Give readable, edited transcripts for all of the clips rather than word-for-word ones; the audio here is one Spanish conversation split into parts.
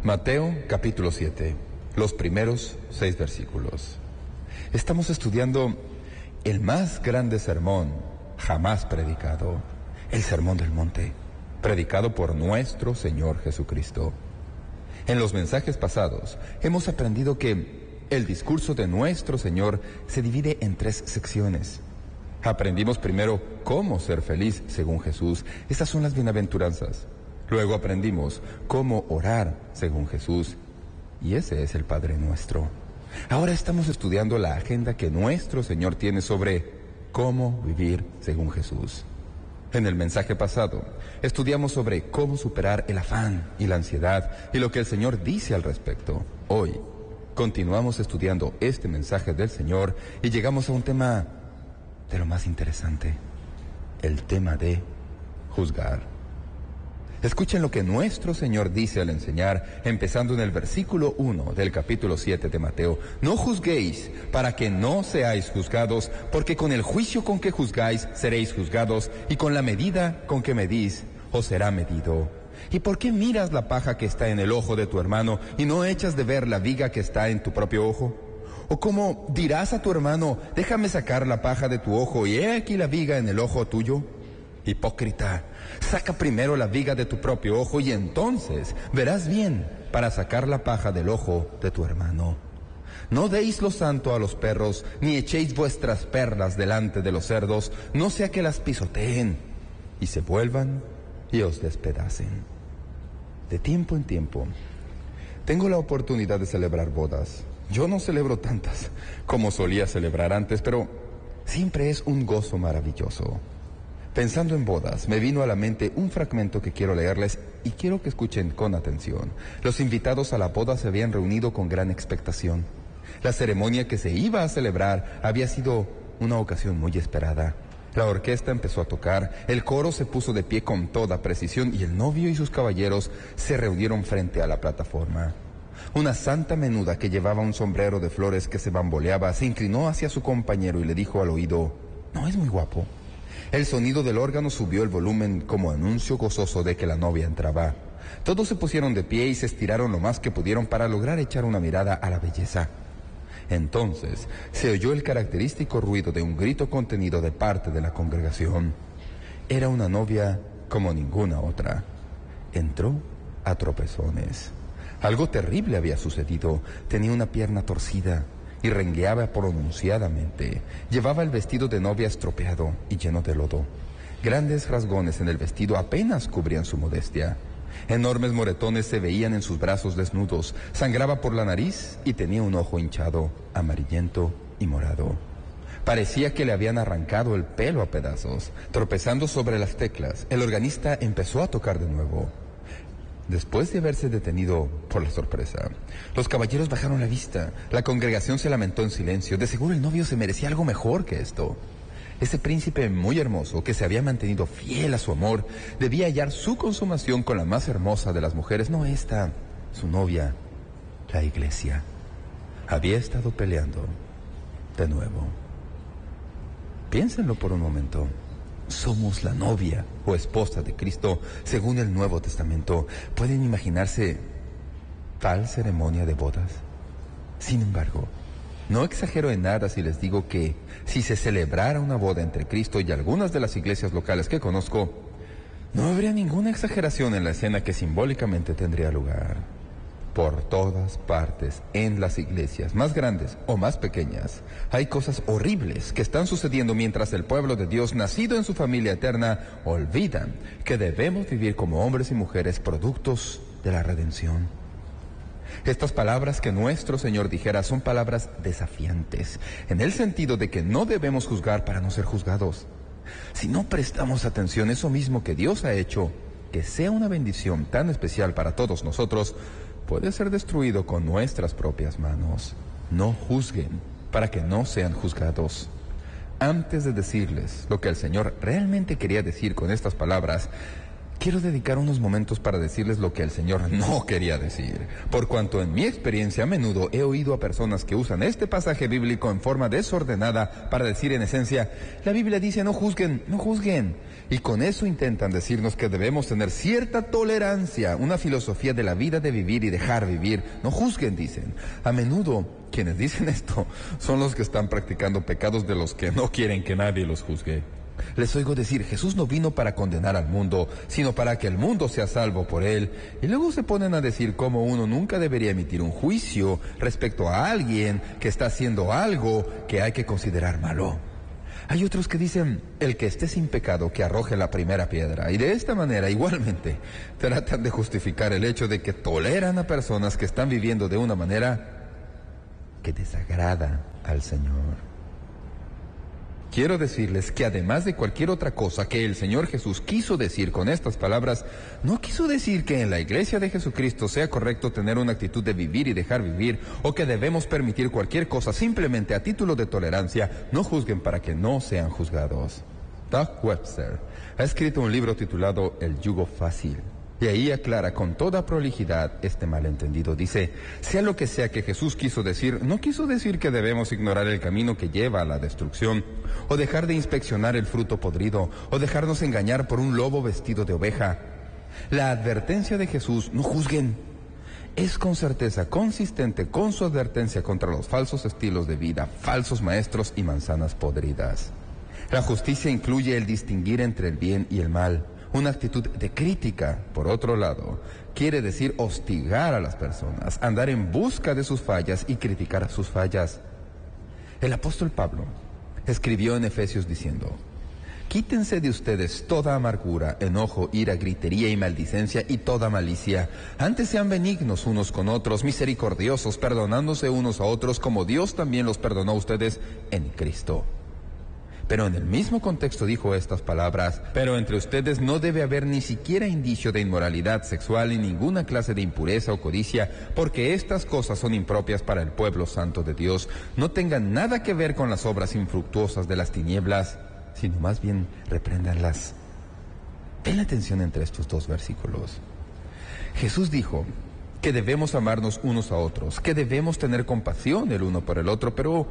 Mateo capítulo 7, los primeros 6 versículos. Estamos estudiando el más grande sermón jamás predicado, el Sermón del Monte, predicado por nuestro Señor Jesucristo. En los mensajes pasados hemos aprendido que el discurso de nuestro Señor se divide en 3 secciones. Aprendimos primero cómo ser feliz según Jesús. Esas son las bienaventuranzas. Luego aprendimos cómo orar según Jesús. Y ese es el Padre Nuestro. Ahora estamos estudiando la agenda que nuestro Señor tiene sobre cómo vivir según Jesús. En el mensaje pasado estudiamos sobre cómo superar el afán y la ansiedad y lo que el Señor dice al respecto. Hoy continuamos estudiando este mensaje del Señor y llegamos a un tema de lo más interesante, el tema de juzgar. Escuchen lo que nuestro Señor dice al enseñar, empezando en el versículo 1 del capítulo 7 de Mateo. No juzguéis para que no seáis juzgados, porque con el juicio con que juzgáis seréis juzgados, y con la medida con que medís os será medido. ¿Y por qué miras la paja que está en el ojo de tu hermano y no echas de ver la viga que está en tu propio ojo? ¿O cómo dirás a tu hermano, déjame sacar la paja de tu ojo y he aquí la viga en el ojo tuyo? Hipócrita, saca primero la viga de tu propio ojo y entonces verás bien para sacar la paja del ojo de tu hermano. No deis lo santo a los perros, ni echéis vuestras perlas delante de los cerdos, no sea que las pisoteen y se vuelvan y os despedacen. De tiempo en tiempo tengo la oportunidad de celebrar bodas. Yo no celebro tantas como solía celebrar antes, pero siempre es un gozo maravilloso. Pensando en bodas, me vino a la mente un fragmento que quiero leerles y quiero que escuchen con atención. Los invitados a la boda se habían reunido con gran expectación. La ceremonia que se iba a celebrar había sido una ocasión muy esperada. La orquesta empezó a tocar, el coro se puso de pie con toda precisión y el novio y sus caballeros se reunieron frente a la plataforma. Una santa menuda que llevaba un sombrero de flores que se bamboleaba se inclinó hacia su compañero y le dijo al oído, ¿no es muy guapo? El sonido del órgano subió el volumen como anuncio gozoso de que la novia entraba. Todos se pusieron de pie y se estiraron lo más que pudieron para lograr echar una mirada a la belleza. Entonces se oyó el característico ruido de un grito contenido de parte de la congregación. Era una novia como ninguna otra. Entró a tropezones. Algo terrible había sucedido. Tenía una pierna torcida y rengueaba pronunciadamente. Llevaba el vestido de novia estropeado y lleno de lodo. Grandes rasgones en el vestido apenas cubrían su modestia. Enormes moretones se veían en sus brazos desnudos. Sangraba por la nariz y tenía un ojo hinchado, amarillento y morado. Parecía que le habían arrancado el pelo a pedazos. Tropezando sobre las teclas, el organista empezó a tocar de nuevo. Después de haberse detenido por la sorpresa, los caballeros bajaron la vista. La congregación se lamentó en silencio. De seguro el novio se merecía algo mejor que esto. Ese príncipe muy hermoso, que se había mantenido fiel a su amor, debía hallar su consumación con la más hermosa de las mujeres, no esta, su novia, la iglesia. Había estado peleando de nuevo. Piénsenlo por un momento. Somos la novia o esposa de Cristo según el Nuevo Testamento. ¿Pueden imaginarse tal ceremonia de bodas? Sin embargo, no exagero en nada si les digo que si se celebrara una boda entre Cristo y algunas de las iglesias locales que conozco, no habría ninguna exageración en la escena que simbólicamente tendría lugar. Por todas partes, en las iglesias, más grandes o más pequeñas, hay cosas horribles que están sucediendo mientras el pueblo de Dios, nacido en su familia eterna, olvidan que debemos vivir como hombres y mujeres productos de la redención. Estas palabras que nuestro Señor dijera son palabras desafiantes, en el sentido de que no debemos juzgar para no ser juzgados. Si no prestamos atención, eso mismo que Dios ha hecho, que sea una bendición tan especial para todos nosotros, puede ser destruido con nuestras propias manos. No juzguen para que no sean juzgados. Antes de decirles lo que el Señor realmente quería decir con estas palabras, quiero dedicar unos momentos para decirles lo que el Señor no quería decir, por cuanto en mi experiencia a menudo he oído a personas que usan este pasaje bíblico en forma desordenada para decir en esencia, la Biblia dice no juzguen, no juzguen, Y con eso intentan decirnos que debemos tener cierta tolerancia, una filosofía de la vida de vivir y dejar vivir. No juzguen, dicen. A menudo quienes dicen esto son los que están practicando pecados de los que no quieren que nadie los juzgue. Les oigo decir, Jesús no vino para condenar al mundo, sino para que el mundo sea salvo por él. Y luego se ponen a decir cómo uno nunca debería emitir un juicio respecto a alguien que está haciendo algo que hay que considerar malo. Hay otros que dicen, el que esté sin pecado, que arroje la primera piedra. Y de esta manera, igualmente, tratan de justificar el hecho de que toleran a personas que están viviendo de una manera que desagrada al Señor. Quiero decirles que además de cualquier otra cosa que el Señor Jesús quiso decir con estas palabras, no quiso decir que en la iglesia de Jesucristo sea correcto tener una actitud de vivir y dejar vivir, o que debemos permitir cualquier cosa simplemente a título de tolerancia. No juzguen para que no sean juzgados. Doug Webster ha escrito un libro titulado El yugo fácil. Y ahí aclara con toda prolijidad este malentendido. Dice, sea lo que sea que Jesús quiso decir, no quiso decir que debemos ignorar el camino que lleva a la destrucción, o dejar de inspeccionar el fruto podrido, o dejarnos engañar por un lobo vestido de oveja. La advertencia de Jesús, no juzguen, es con certeza consistente con su advertencia contra los falsos estilos de vida, falsos maestros y manzanas podridas. La justicia incluye el distinguir entre el bien y el mal. Una actitud de crítica, por otro lado, quiere decir hostigar a las personas, andar en busca de sus fallas y criticar sus fallas. El apóstol Pablo escribió en Efesios diciendo, quítense de ustedes toda amargura, enojo, ira, gritería y maldicencia y toda malicia. Antes sean benignos unos con otros, misericordiosos, perdonándose unos a otros, como Dios también los perdonó a ustedes en Cristo. Pero en el mismo contexto dijo estas palabras, pero entre ustedes no debe haber ni siquiera indicio de inmoralidad sexual ni ninguna clase de impureza o codicia, porque estas cosas son impropias para el pueblo santo de Dios. No tengan nada que ver con las obras infructuosas de las tinieblas, sino más bien repréndanlas. Ten atención entre estos dos versículos. Jesús dijo que debemos amarnos unos a otros, que debemos tener compasión el uno por el otro, pero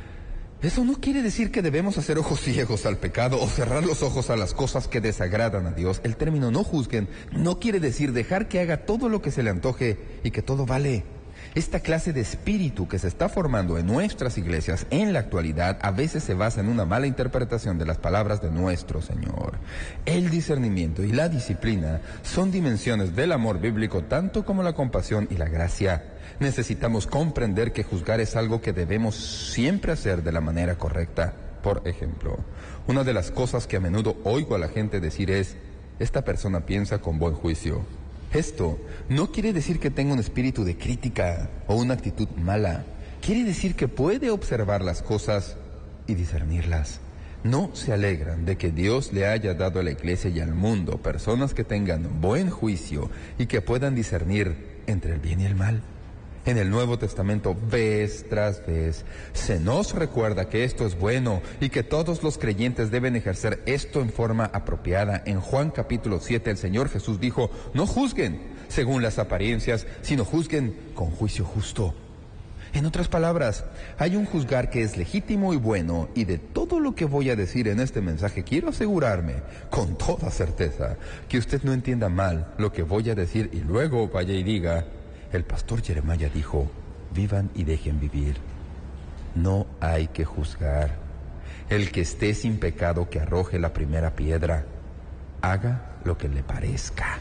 eso no quiere decir que debemos hacer ojos ciegos al pecado o cerrar los ojos a las cosas que desagradan a Dios. El término no juzguen no quiere decir dejar que haga todo lo que se le antoje y que todo vale. Esta clase de espíritu que se está formando en nuestras iglesias en la actualidad a veces se basa en una mala interpretación de las palabras de nuestro Señor. El discernimiento y la disciplina son dimensiones del amor bíblico tanto como la compasión y la gracia. Necesitamos comprender que juzgar es algo que debemos siempre hacer de la manera correcta. Por ejemplo, una de las cosas que a menudo oigo a la gente decir es, esta persona piensa con buen juicio. Esto no quiere decir que tenga un espíritu de crítica o una actitud mala. Quiere decir que puede observar las cosas y discernirlas. No se alegran de que Dios le haya dado a la iglesia y al mundo personas que tengan buen juicio y que puedan discernir entre el bien y el mal. En el Nuevo Testamento, vez tras vez, se nos recuerda que esto es bueno y que todos los creyentes deben ejercer esto en forma apropiada. En Juan capítulo 7, el Señor Jesús dijo, no juzguen según las apariencias, sino juzguen con juicio justo. En otras palabras, hay un juzgar que es legítimo y bueno, y de todo lo que voy a decir en este mensaje quiero asegurarme, con toda certeza, que usted no entienda mal lo que voy a decir y luego vaya y diga, el pastor Jeremiah dijo, vivan y dejen vivir. No hay que juzgar. El que esté sin pecado que arroje la primera piedra. Haga lo que le parezca.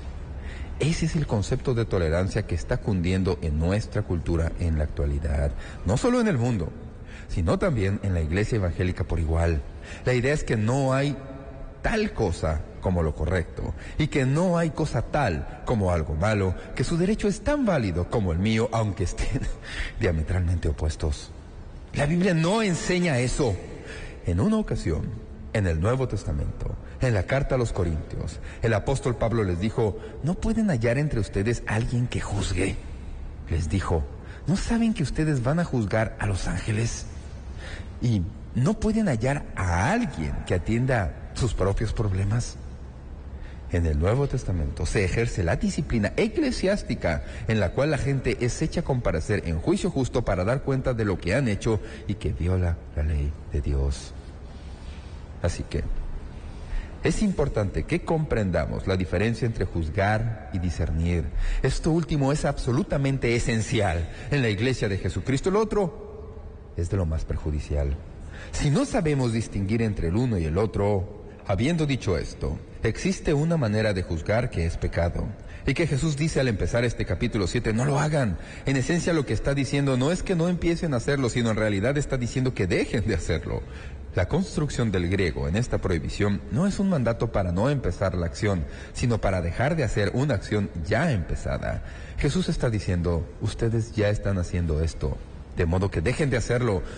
Ese es el concepto de tolerancia que está cundiendo en nuestra cultura en la actualidad. No solo en el mundo, sino también en la iglesia evangélica por igual. La idea es que no hay tal cosa como lo correcto, y que no hay cosa tal como algo malo, que su derecho es tan válido como el mío, aunque estén diametralmente opuestos. La Biblia no enseña eso. En una ocasión, en el Nuevo Testamento, en la carta a los Corintios, el apóstol Pablo les dijo, ¿no pueden hallar entre ustedes alguien que juzgue? Les dijo, ¿no saben que ustedes van a juzgar a los ángeles? ¿Y no pueden hallar a alguien que atienda sus propios problemas? En el Nuevo Testamento se ejerce la disciplina eclesiástica en la cual la gente es hecha comparecer en juicio justo para dar cuenta de lo que han hecho y que viola la ley de Dios. Así que, Es importante que comprendamos la diferencia entre juzgar y discernir. Esto último es absolutamente esencial en la Iglesia de Jesucristo. Lo otro es de lo más perjudicial. Si no sabemos distinguir entre el uno y el otro, habiendo dicho esto, existe una manera de juzgar que es pecado. Y que Jesús dice al empezar este capítulo 7, no lo hagan. En esencia lo que está diciendo no es que no empiecen a hacerlo, sino en realidad está diciendo que dejen de hacerlo. La construcción del griego en esta prohibición no es un mandato para no empezar la acción, sino para dejar de hacer una acción ya empezada. Jesús está diciendo, ustedes ya están haciendo esto, de modo que dejen de hacerlo.